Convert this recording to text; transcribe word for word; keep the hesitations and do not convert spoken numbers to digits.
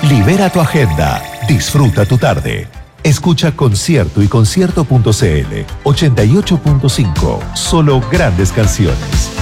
Libera tu agenda. Disfruta tu tarde. Escucha Concierto y Concierto punto c l ochenta y ocho punto cinco. Solo grandes canciones.